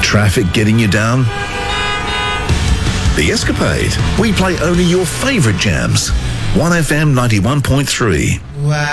Traffic getting you down? The Escapade. We play only your favourite jams. 1FM 91.3. Wow.